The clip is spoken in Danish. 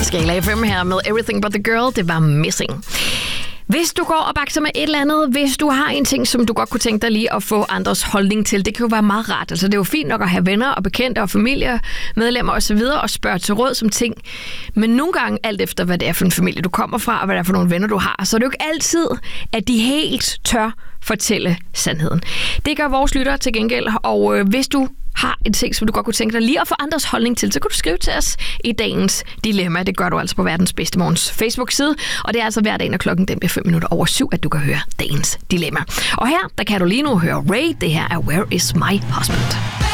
Skala FM her med Everything But The Girl. Det var Missing. Hvis du går og bakser med et eller andet, hvis du har en ting, som du godt kunne tænke dig lige at få andres holdning til, det kan jo være meget rart. Altså, det er jo fint nok at have venner og bekendte og familiemedlemmer osv. og spørge til råd som ting. Men nogle gange, alt efter hvad det er for en familie, du kommer fra, og hvad det er for nogle venner, du har, så er det jo ikke altid, at de helt tør fortælle sandheden. Det gør vores lyttere til gengæld, og hvis du har en ting, som du godt kunne tænke dig lige at få andres holdning til, så kan du skrive til os i dagens dilemma. Det gør du altså på Verdens Bedste Morgens Facebook-side, og det er altså hver dag, når klokken den bliver 7:05, at du kan høre dagens dilemma. Og her, der kan du lige nu høre Ray. Det her er Where Is My Husband?